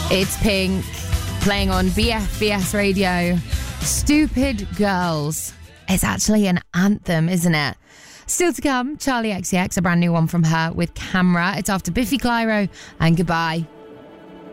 It's Pink, playing on BFBS Radio. Stupid Girls. It's actually an anthem, isn't it? Still to come, Charlie XCX, a brand new one from her with Camera. It's after Biffy Clyro and Goodbye.